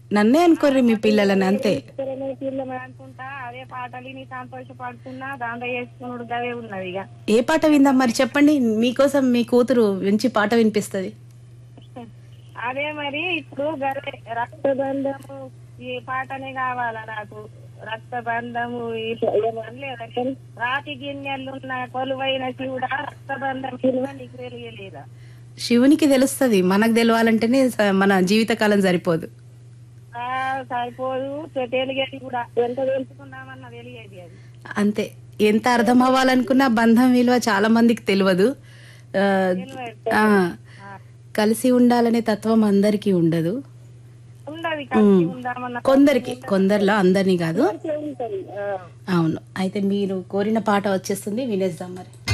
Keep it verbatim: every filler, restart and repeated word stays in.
నన్నే అనుకోర్రి మీ పిల్లలని అంతే. పిల్లలు అనుకుంటా అదే పాటలు విని సంతోషపడుతున్నా దాంట్లో చేసుకున్నాడు గదే ఉన్నది ఇక. ఏ పాట విందాం మరి చెప్పండి, మీకోసం మీ కూతురు మంచి పాట వినిపిస్తుంది. అదే మరి ఇప్పుడు గదే రక్తబంధము ఈ పాటనే కావాలా నాకు. రక్తబంధము ఏమనలేదా, రాతి గిన్నెలున్న కొలువైన శివుడా రక్తబంధం విలువ నీకు తెలియలేదా? శివునికి తెలుస్తుంది, మనకు తెలవాలంటేనే స- మన జీవితకాలం సరిపోదు. ఆ సరిపోదు, తెలియదు కూడా. ఎంత తెలుసుకుందామన్నా తెలియదు అది. అంతే, ఎంత అర్థం అవ్వాలనుకున్నా బంధం విలువ చాలా మందికి తెలియదు. ఆ, ఆ, కలిసి ఉండాలనే తత్వం అందరికీ ఉండదు. ఉండదు కలిసి ఉందామన్న కొందరికి, కొందరిలో అందరినీ కాదు. ఉంటది. ఆ. అవును, అయితే మీరు కోరిన పాట వచ్చేస్తుంది, వినేద్దాం మరి.